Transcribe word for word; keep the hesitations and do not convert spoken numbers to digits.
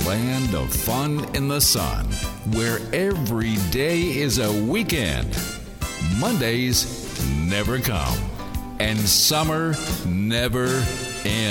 land of fun in the sun, where every day is a weekend. Mondays never come, and summer never ends.